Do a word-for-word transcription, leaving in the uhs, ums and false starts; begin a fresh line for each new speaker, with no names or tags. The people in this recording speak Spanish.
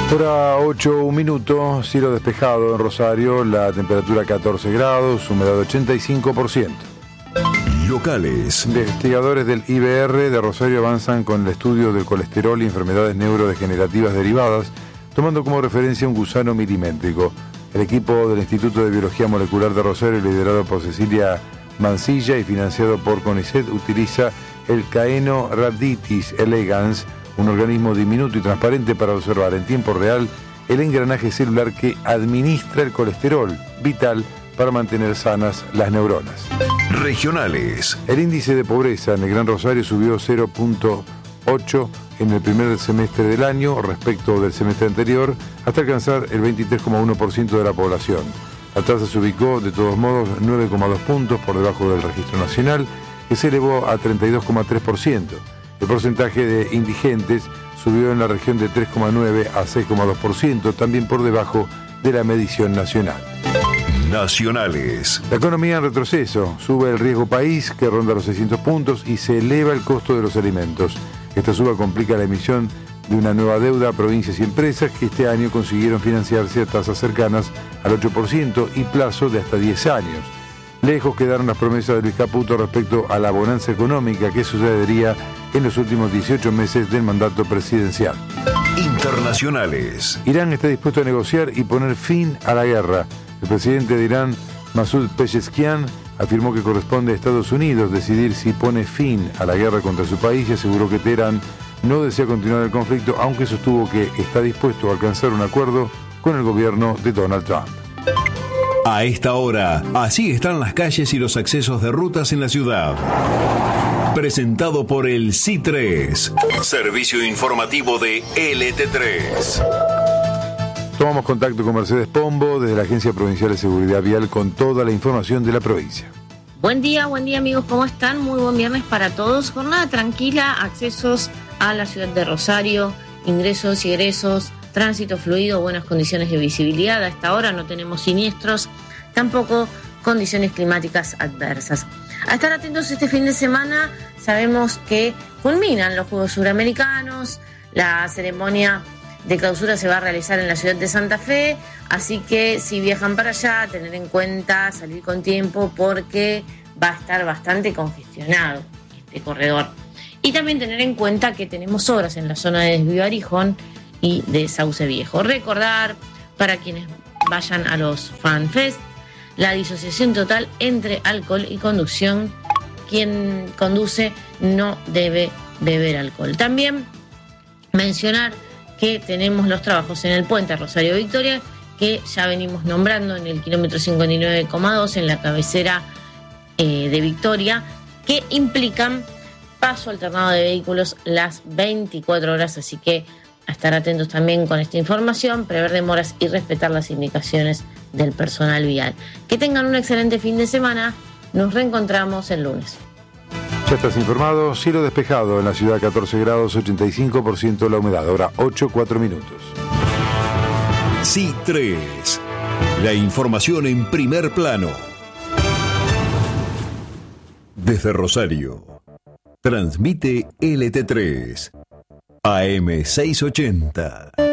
Hora ocho, un minuto, cielo despejado en Rosario, la temperatura catorce grados, humedad ochenta y cinco por ciento.
Locales.
Investigadores del I B R de Rosario avanzan con el estudio del colesterol y enfermedades neurodegenerativas derivadas, tomando como referencia un gusano milimétrico. El equipo del Instituto de Biología Molecular de Rosario, liderado por Cecilia Mancilla y financiado por CONICET, utiliza el Caenorhabditis elegans, un organismo diminuto y transparente para observar en tiempo real el engranaje celular que administra el colesterol, vital para mantener sanas las neuronas.
Regionales.
El índice de pobreza en el Gran Rosario subió cero punto ocho en el primer semestre del año respecto del semestre anterior, hasta alcanzar el veintitrés coma uno por ciento de la población. La tasa se ubicó, de todos modos, nueve coma dos puntos por debajo del registro nacional, que se elevó a treinta y dos coma tres por ciento. El porcentaje de indigentes subió en la región de tres coma nueve a seis coma dos por ciento, también por debajo de la medición nacional.
Nacionales.
La economía en retroceso. Sube el riesgo país, que ronda los seiscientos puntos, y se eleva el costo de los alimentos. Esta suba complica la emisión de una nueva deuda a provincias y empresas que este año consiguieron financiarse a tasas cercanas al ocho por ciento y plazo de hasta diez años. Lejos quedaron las promesas de Luis Caputo respecto a la bonanza económica que sucedería en los últimos dieciocho meses del mandato presidencial.
Internacionales.
Irán está dispuesto a negociar y poner fin a la guerra. El presidente de Irán, Masoud Pezeshkian, afirmó que corresponde a Estados Unidos decidir si pone fin a la guerra contra su país y aseguró que Teherán no desea continuar el conflicto, aunque sostuvo que está dispuesto a alcanzar un acuerdo con el gobierno de Donald Trump.
A esta hora, así están las calles y los accesos de rutas en la ciudad. Presentado por el C I tres, servicio informativo de L T tres.
Tomamos contacto con Mercedes Pombo desde la Agencia Provincial de Seguridad Vial con toda la información de la provincia.
Buen día, buen día amigos, ¿cómo están? Muy buen viernes para todos. Jornada tranquila, accesos a la ciudad de Rosario, ingresos y egresos, tránsito fluido, buenas condiciones de visibilidad. A esta hora no tenemos siniestros, tampoco condiciones climáticas adversas. A estar atentos este fin de semana, sabemos que culminan los Juegos Suramericanos, la ceremonia de clausura se va a realizar en la ciudad de Santa Fe, así que si viajan para allá, tener en cuenta salir con tiempo porque va a estar bastante congestionado este corredor. Y también tener en cuenta que tenemos obras en la zona de Desvío Arijón y de Sauce Viejo. Recordar, para quienes vayan a los FanFest, la disociación total entre alcohol y conducción. Quien conduce no debe beber alcohol. También mencionar que tenemos los trabajos en el puente Rosario Victoria, que ya venimos nombrando en el kilómetro cincuenta y nueve coma dos, en la cabecera eh, de Victoria, que implican paso alternado de vehículos las veinticuatro horas, así que a estar atentos también con esta información, prever demoras y respetar las indicaciones del personal vial. Que tengan un excelente fin de semana, nos reencontramos el lunes.
Ya estás informado, cielo despejado en la ciudad, catorce grados, ochenta y cinco por ciento la humedad, ahora ocho, cuatro minutos.
C I tres, la información en primer plano. Desde Rosario, transmite L T tres, A M seiscientos ochenta.